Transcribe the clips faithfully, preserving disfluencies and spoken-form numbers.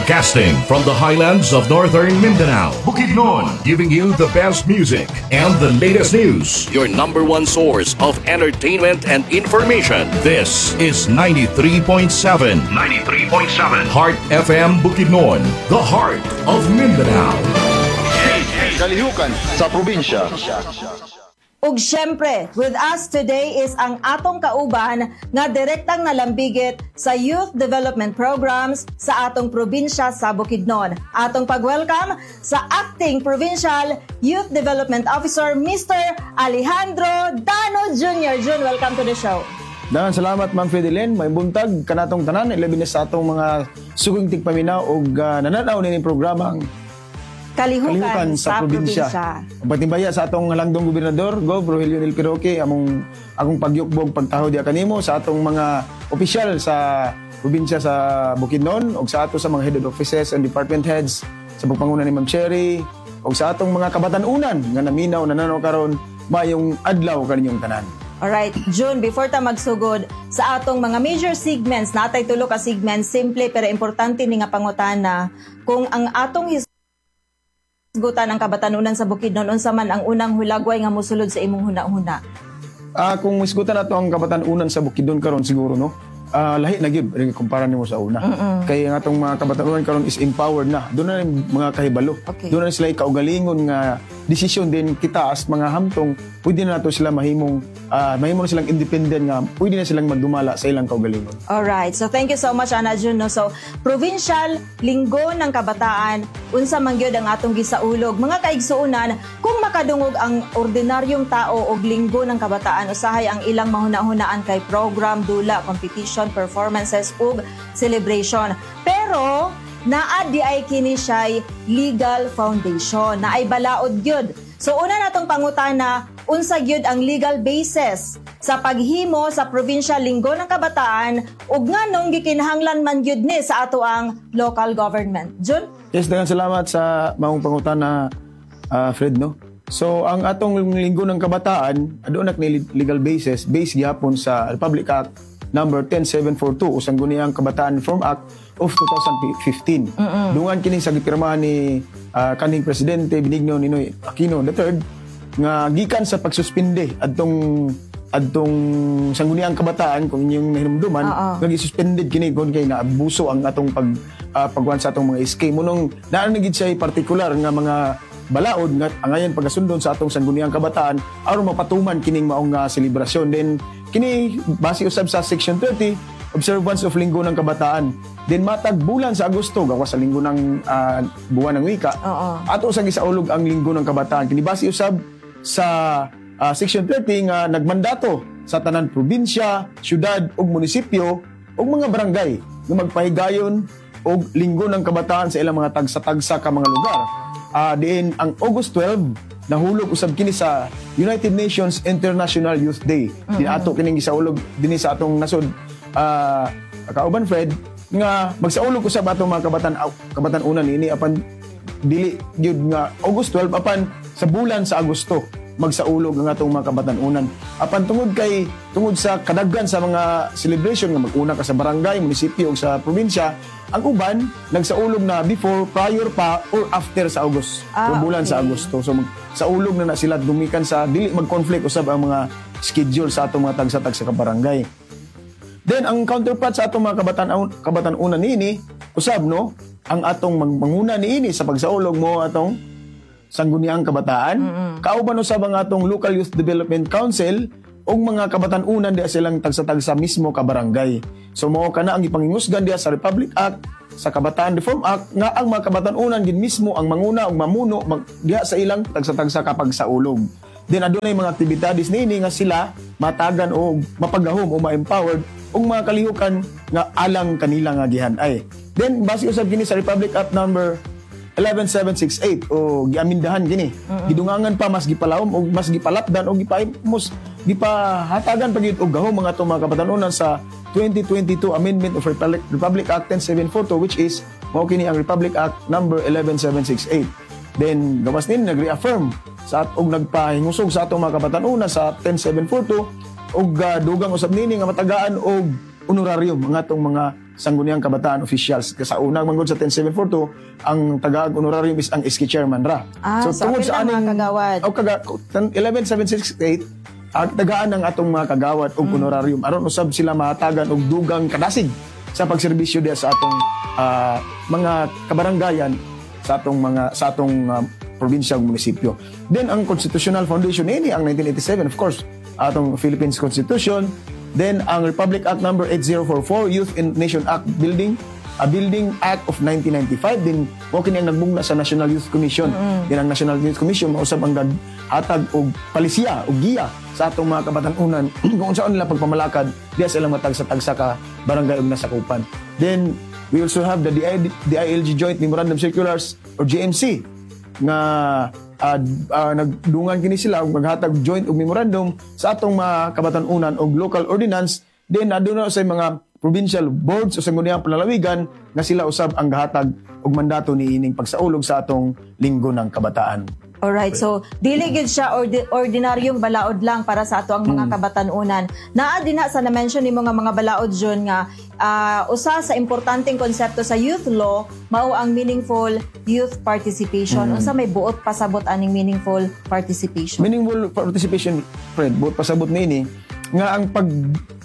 Broadcasting from the highlands of northern Mindanao, Bukidnon, giving you the best music and the latest news. Your number one source of entertainment and information. This is ninety-three point seven. ninety-three point seven. Heart F M Bukidnon, the heart of Mindanao. Kalihukan sa probinsya. Ug syempre, with us today is ang atong kauban nga direktang nalambigit sa youth development programs sa atong probinsya sa Bukidnon. Atong pag-welcome sa Acting Provincial Youth Development Officer, Mister Alejandro Dano Junior Jun, welcome to the show. Dahan salamat, Ma'am Fideline. May buntag kanatong tanan, ilabi na sa atong mga suging tigpaminaw o uh, nananaw nining programang Kalihukan, Kalihukan sa, sa probinsya. Patimbaya sa atong langdong gobernador, Gov. Rogelio Nel Piroque, among akong pagyukbog pagtaho di kanimo sa atong mga opisyal sa probinsya sa Bukidnon o sa ato sa mga head offices and department heads sa pagpanguna ni Ma'am Cherry o sa atong mga kabatanunan nga naminaw nananaw karon mayong adlaw kaninyong tanan. Alright, June, before ta magsugod sa atong mga major segments, natay tulo ka segments, simple pero importante ni nga pangutana kung ang atong his gutan ang kabatanunan sa Bukidnon, unsa man ang unang hulagway nga mosulod sa imong huna-huna? Ah, kung isgutan nato ang kabatanunan sa Bukidnon karon siguro no. Ah, lahi na gyud kumpara nimo sa una. Mm-mm. Kay ang atong mga kabatanunan karon is empowered na. Doon na yung mga kahibalo. Okay. Doon na sila kaugalingon nga desisyon din kita as mga hamtong pwede na nato sila mahimong uh, mahimong silang independent nga pwede na silang magdumala sa ilang kaugalingon. Alright. So thank you so much, Ana Jun. No? So provincial linggo ng kabataan, unsa man gyud ang atong gisaulog. Mga kaigsuonan, kung makadungog ang ordinaryong tao og linggo ng kabataan, usahay ang ilang mahuna-hunaan kay program, dula, competition, performances ug celebration. Pero naa di ay kini siya'y legal foundation, na ay balaod gyud. So una natong pangutana, unsa gyud ang legal basis sa paghimo sa provincial linggo ng kabataan ug nganong gikinahanglan man gyud ni sa ato ang local government. Jun? Yes, daghang salamat sa maong pangutana, uh, Fred, no? So ang atong linggo ng kabataan, aduna ni legal basis based gyapon sa Republic Act number ten seven forty-two o sangguniang Kabataan Reform Act of twenty fifteen. Mm-hmm. Dungan kini sa gipirmahan ni uh, kaning presidente Benigno Ninoy Aquino the third nga gikan sa pagsuspinde adtong adtong sangguniang kabataan kung inyong nahinumduman nga gisuspended kini kon kay naabuso ang atong pag uh, pagwan sa atong mga scheme munong naa na gid siya particular nga mga balaod nga angayan pagasundon sa atong sangguniang kabataan aron mapatuman kining maong uh, selebrasyon. Then kini base usab sa section thirty observance of linggo ng kabataan. Then matag bulan sa Agosto gawas sa linggo ng uh, buwan ng wika. Uh-uh. Ato sa gisaulog ang linggo ng kabataan. Kini base usab sa uh, section thirty nga nagmandato sa tanan probinsya, syudad ug munisipyo ug mga barangay nga magpahigayon og linggo ng kabataan sa ilang mga tagsa-tagsa ka mga lugar. Uh, diin ang August twelve nahulog usab kini sa United Nations International Youth Day. Mm-hmm. Din ato kining gisaulog dinhi sa atong nasod uh, kauban Fred nga magsaulog usab atong mga kabatan kabatan-unan ini apan dili gyud nga August twelve apan sa bulan sa Agosto magsaulog ang atong mga kabatan-unan. Apan tungod kay tungod sa kadaghan sa mga celebration nga mag-una ka sa barangay, munisipyo o sa probinsya, ang uban nagsaulog na before, prior pa or after sa August. Ah, o bulan okay. Sa Agosto. So mag, saulog na na sila dumikan sa dili mag-conflict usab ang mga schedule sa atong mga tagsa-tagsa ka barangay. Then ang counterpart sa atong mga kabatan kabatan-unan niini usab no, ang atong manguna niini sa pagsaulog mo atong sangguniang kabataan, mm-hmm. kauban usab ang atong Local Youth Development Council ug mga kabatan-unan diha silang tagsa-tagsa mismo ka barangay. So mao kana ang ipangingusgan diha sa Republic Act, sa Kabataan Reform Act nga ang mga kabatan-unan gid mismo ang manguna ug mamuno mag, diha sa ilang tagsa-tagsa kapag saulog. Then adunay mga aktibidades niini nga sila matagan o mapagahom o ma-empowered ug mga kalihukan nga alang kanila nga gihan-ay. Then base usab kini sa Republic Act number eleven seven sixty-eight o giamindahan gini. Uh-huh. Gidungangan pa mas gipalawom o mas gipalapdan o gipahimos gipahatagan pa gyud og gahom mga atong mga kabatan-unan sa twenty twenty-two Amendment of Republic, Republic Act ten seven forty which is mao kini ang Republic Act number eleven seven sixty-eight. Then gawas nini nag-reaffirm sa og nagpahingusog sa atong mga kabatan-unan sa ten seven forty og uh, dugang usab nini nga matagaan og honorarium ang atong mga sangguniang kabataan officials. Sa unang manggod sa ten seven forty-two, ang tagaag honorarium is ang S K chairman ra. Ah, so apil na mga kagawad. O kaga, eleven seven sixty-eight, ang tagaan ng atong mga kagawad og Mm. honorarium aron usab sila mahatagan og dugang kadasig sa pagserbisyo diya sa atong ah, mga kabaranggayan sa atong mga sa atong uh, probinsya ug munisipyo. Then ang constitutional foundation ini ang nineteen eighty-seven, of course, atong Philippines Constitution. Then ang Republic Act number eighty forty-four, Youth and Nation Act building a building act of nineteen ninety-five. Din mo kini ang nagbungna sa National Youth Commission. Mm-hmm. Din ang National Youth Commission mausab ang hatag og palisiya og giya sa atong mga kabatanunan kung saan nila pagpamalakad diya sa ilang matag sa tagsa ka barangay ug nasakupan. Then we also have the D I L G Joint Memorandum Circulars or J M C nga uh, uh, nagdungan kini sila og maghatag joint og memorandum sa atong mga kabatanunan og local ordinance. Then aduna sa mga provincial boards o sangguniang panlalawigan nga sila usab ang gahatag og mandato ni ining pagsaulog sa atong linggo ng kabataan. Alright, so dili gid siya ordi- ordinaryong balaod lang para sa ato ang mga kabatanunan. Naa din na sa na-mention nimo nga mga balaod John nga uh, usa sa importanteng konsepto sa youth law mao ang meaningful youth participation. Mm. Unsa may buot pasabot aning meaningful participation? Meaningful participation, Fred, buot pasabot niini nga ang pag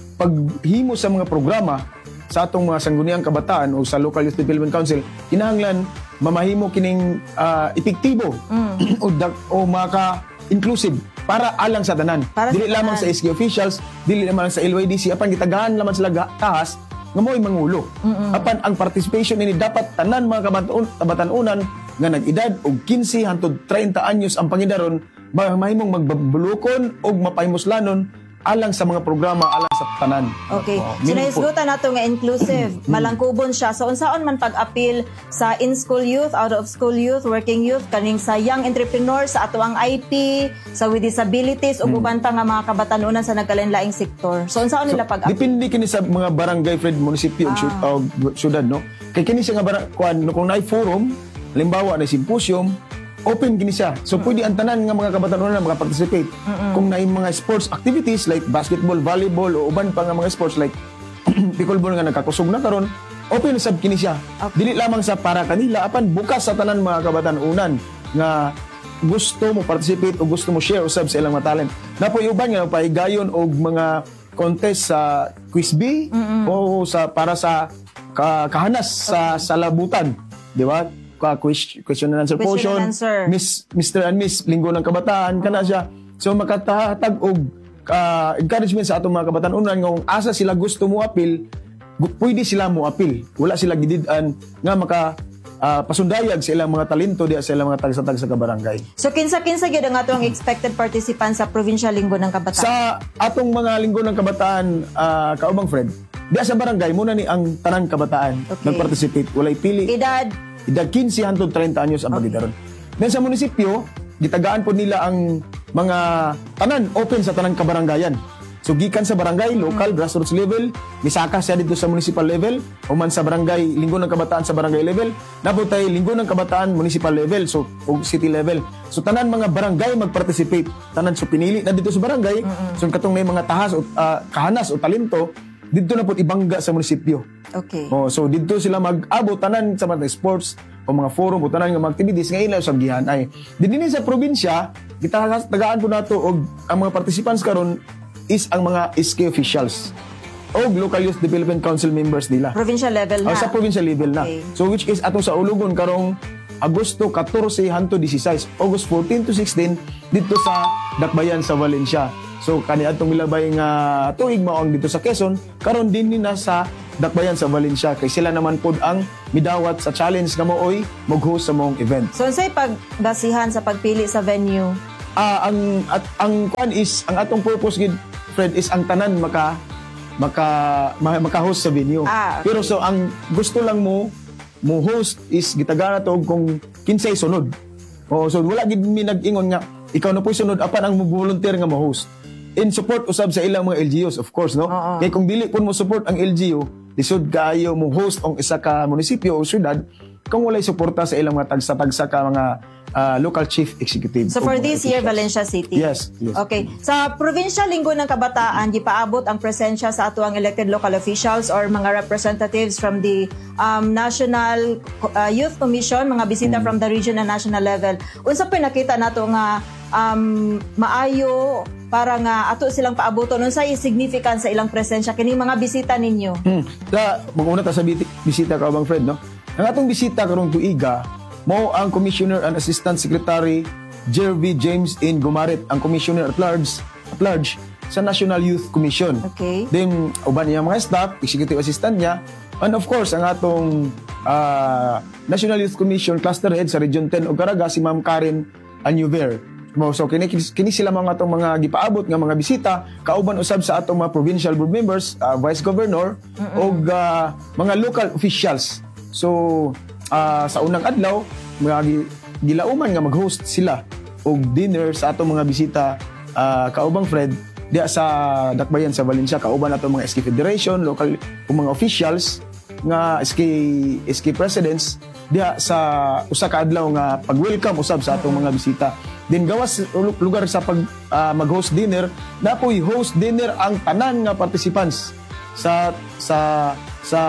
paghimo sa mga programa sa atong mga sangguniang kabataan o sa Local Youth Development Council, kinahanglan mamahimo kining uh, epektibo mm. o, dak- o maka-inclusive para alang sa tanan. Para dili sa lamang tanan. sa S K officials, dili lamang sa L Y D C, apan gitagahan lamang sila ga- tahas nga mo'y mangulo. Mm-mm. Apan ang participation ini dapat tanan mga kabatan- kabatanunan nga nag-edad og fifteen hangtod thirty anyos ang pangidaron mahimong magbabulukon og mapahimos-lanon alang sa mga programa alang sa tanan. Okay. Oh, So meaningful. naisgutan nato nga inclusive, malangkubon siya. So unsaon man pag-appeal sa in-school youth, out-of-school youth, working youth, kaning sa young entrepreneurs, sa ato ang I P, sa with disabilities, ug uban pa nga mga kabatanunan sa nagkalain-laing sektor. So unsaon nila pag-appeal? Depende kini sa mga barangay, Fred, munisipyo ug Ah. uh, syudad, no? Kay kini sa nga barang kuan no, kung naay forum, halimbawa na symposium, open kini siya. So pwede ang tanan nga mga kabatanunan maka-participate. Kung naay mga sports activities like basketball, volleyball o uban pa nga mga sports like pickleball nga nagkakusog na karon, open sab kini siya. Okay. Dili lamang sa para kanila, apan bukas sa tanan mga kabatanunan nga gusto mo participate o gusto mo share usab sa ilang mga talent. Napoy uban nga pahigayon og mga contest sa Quiz B o sa para sa ka, kahanas sa sa labutan, di ba? Ka question, question and answer Question portion, and answer. Miss Mister and Miss Linggo ng Kabataan kana siya. So makatatag og uh, encouragement sa atong mga kabatanunan nga kung asa sila gusto mo apil, gu- pwede sila mo apil. Wala sila gidid-an nga maka uh, pasundayag sa ilang mga talento diya sa ilang mga tagsatag sa kabarangay. So kinsa-kinsa gyud ang ato ang expected participants sa Provincial Linggo ng Kabataan? Sa atong mga Linggo ng Kabataan, uh, kaubang Fred, diya sa barangay muna ni ang tanang kabataan Okay. nag-participate. Walay pili. Edad Edad fifteen hangtod thirty anyos ang pagidaron. Then sa munisipyo, gitagaan po nila ang mga tanan open sa tanang kabaranggayan. So gikan sa barangay, local, grassroots level, misaka siya dito sa municipal level, o man sa barangay, linggo ng kabataan sa barangay level, naputay linggo ng kabataan municipal level, so o city level. So tanan mga barangay mag-participate. Tanan so pinili na dito sa barangay, so katong may mga tahas o ah, kahanas o talento, dito na po ibangga sa munisipyo. Okay. Oh, so dito sila mag-abot tanan sa mga sports o mga forum o tanan nga mga activities nga ilaw sa gihan ay. Dinhi sa probinsya, gitagaan po nato og ang mga participants karon is ang mga S K officials o Local Youth Development Council members nila. Provincial level na. O, sa provincial level na. Okay. So which is atong sa ulugon karong Agosto fourteen hangtod sixteen, August fourteen to sixteen dito sa Dakbayan sa Valencia. So kani atong milabay nga tuig mao ang dito sa Quezon, karon din ni na sa Dakbayan sa Valencia kay sila naman pod ang midawat sa challenge nga mooy mag-host sa mong event. So unsay pagbasihan sa pagpili sa venue? Ah, ang at ang kwan is ang atong purpose gid, Fred, is ang tanan maka maka ma- maka-host sa venue. Ah, okay. Pero so ang gusto lang mo mo host is gitagana to og kung kinsay sunod. Oh, so wala gid mi nag-ingon nga ikaw na po'y sunod apan ang mo volunteer nga mo host. In support usab sa ilang mga L G Us, of course, no? Oo. Kaya kung dili po mo support ang L G U, lisod kayo mo host ang isa ka munisipyo o syudad, kung walay suporta sa ilang mga tagsa-tagsa ka mga ah, local chief executive. So o for mga this year, officials. Valencia City? Yes, yes. Okay. Sa Provincial Linggo ng Kabataan, gipaabot ang presensya sa ato ang elected local officials or mga representatives from the um, National uh, Youth Commission, mga bisita Mm. from the region and national level. Unsa pa nakita nato nga um, maayo para nga ato silang paaboton unsay significance sa ilang presensya kini mga bisita ninyo? Hmm. Sa mag-una ta sa biti- bisita ka bang Fred, no? Ang atong bisita karong tuiga mo ang Commissioner and Assistant Secretary Jervy James in Gumaret, ang Commissioner at large at large sa National Youth Commission. Okay. Then uban niya mga staff, executive assistant niya, and of course ang atong ah, National Youth Commission cluster head sa Region ten o Caraga si Ma'am Karen Anuver. Mo so kini kini sila mga atong mga gipaabot nga mga bisita kauban usab sa atong mga provincial board members, ah, vice governor o mga local officials. So ah, sa unang adlaw mga gi- gilauman nga mag-host sila og dinner sa atong mga bisita ah, kaubang Fred diya sa Dakbayan sa Valencia kauban atong mga S K Federation, local o mga officials nga S K S K presidents diya sa usa ka adlaw nga pag-welcome usab sa atong mga bisita. Then gawas lugar sa pag ah, mag-host dinner, napoy host dinner ang tanan nga participants sa sa sa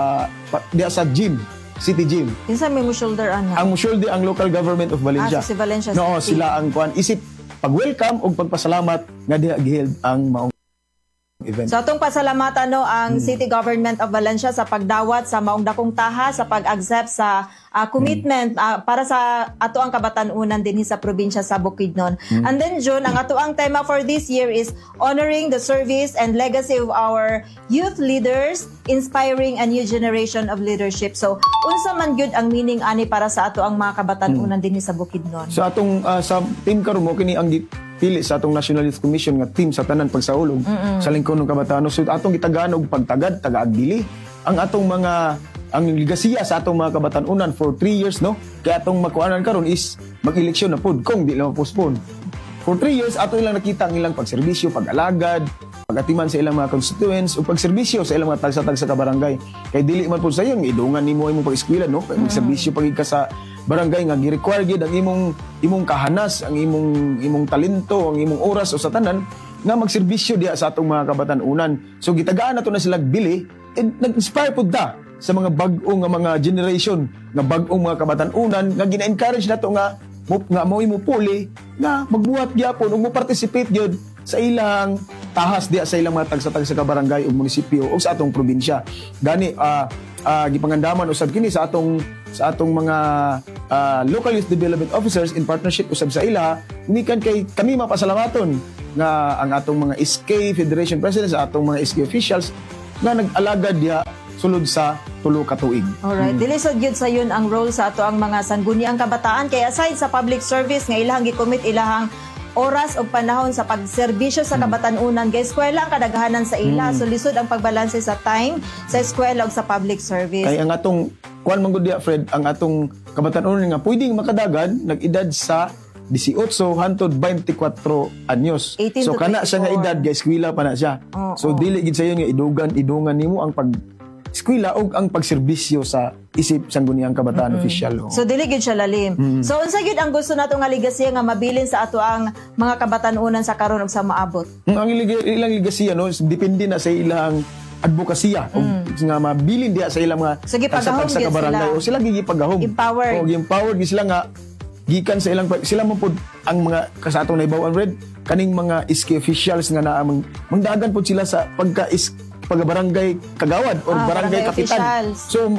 pa, diya sa gym, City Gym. Kinsa may mo shoulder ana? Ang musyolde ang local government of Valencia. Ah, so si Valencia No, City. sila ang kuan isip pag-welcome ug pagpasalamat nga diha giheld ang maong event. So atong pasalamatan no ang City Government of Valencia sa pagdawat sa maong dakong taha sa pag-accept sa ah, commitment ah, para sa ato ang kabatanunan dinhi sa probinsya sa Bukidnon. And then June, ang ato ang tema for this year is honoring the service and legacy of our youth leaders, inspiring a new generation of leadership. So unsa man gyud ang meaning ani para sa ato ang mga kabatanunan dinhi sa Bukidnon? So atong ah, sa team karon mo kini ang gi- pili sa atong National Youth Commission nga team sa tanan pagsaulog sa lingkod ng kabataan. So atong gitagaan og pagtagad, tagaagdili ang atong mga ang ligasiya sa atong mga kabatanunan for three years, no? Kaya atong makuanan karon is mag-eleksyon na pud kung di lang postpone. For three years ato ilang nakita ang ilang pagserbisyo, pag-alagad, pag-atiman sa ilang mga constituents o pagserbisyo sa ilang mga tagsa-tagsa ka barangay. Kay dili man pud sa iyo idungan nimo imong pag-eskwela, no? Kay magserbisyo pagid ka sa barangay nga gi-require gyud ang imong imong kahanas, ang imong imong talento, ang imong oras o sa tanan nga magserbisyo diha sa atong mga kabatanunan. So gitagaan nato na sila bili and nag-inspire pud ta sa mga bag-o nga mga generation nga bag-ong mga kabatanunan nga gina-encourage nato nga mo nga mo imo puli nga magbuhat gyapon ug mo participate gyud sa ilang tahas diha sa ilang mga tagsa-tagsa ka barangay o munisipyo o sa atong probinsya. Gani ah ah, gipangandaman usab kini sa atong sa atong mga ah, local youth development officers in partnership usab sa ila, umikan kay kami mapasalamaton nga ang atong mga S K Federation Presidents, sa atong mga S K officials nga nag-alagad diha sulod sa tulo ka tuig. Alright, dili sad gyud sa yun ang role sa ato ang mga sangguniang kabataan kay aside sa public service nga ilahang gi-commit ilahang oras o panahon sa pagserbisyo sa kabatanunan kay eskwela ang kadaghanan sa ila, so lisod ang pagbalanse sa time sa eskwela ug sa public service. Kay ang atong kuan man gud diha Fred, ang atong kabatanunan nga pwedeng makadagan nag-edad sa eighteen hantod twenty-four anyos. eighteen So to kana siya nga twenty-four. edad ga eskwela pa na siya. Oo, So oo. dili gid sa nga idugan idungan nimo ang pag eskwela ug ang pagserbisyo sa isip sangguniang kabataan official. So dili gyud siya lalim. So unsa gyud ang gusto nato nga legacy nga mabilin sa ato ang mga kabatanunan sa karon ug sa maabot? Mm, ang ilig- ilang legacy no, is depende na sa ilang advokasya o nga mabilin diha sa ilang mga So, gipagahom tagsa-tagsa gyud ka barangay sila. o sila gigipagahom. Empowered. O empowered gyud sila nga gikan sa ilang sila man pud ang mga kasatong naibawan red kaning mga S K officials nga naa mang mangdagan pud sila sa pagka is pag barangay kagawad or Ah, barangay barangay kapitan. officials. So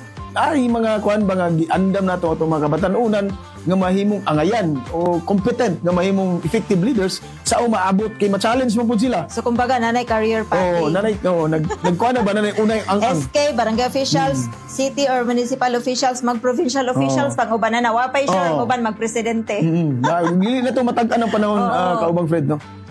ay mga kuan ba nga giandam nato atong mga kabatanunan nga mahimong angayan o competent nga mahimong effective leaders sa umaabot kay ma-challenge man pud sila. So kumbaga nanay career pathway. Oh, nanay, oh, nag nagkuha na ba nanay unay ang ang. S K, barangay officials, city or municipal officials, mag-provincial officials, pang uban na nawapay siya, Oo. ang uban mag-presidente. Mm, na dili na to matag-an ang panahon ah, kaubang Fred no.